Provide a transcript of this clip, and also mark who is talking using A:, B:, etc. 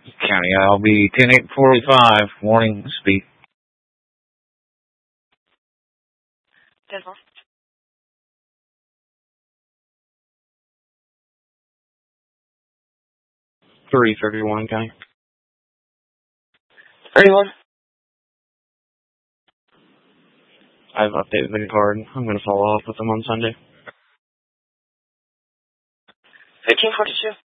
A: County, I'll be 10-8-45, warning, speed.
B: Denver.
C: 331 County.
B: 31.
C: I've updated the card. I'm going to follow up with them on Sunday.
B: 1542.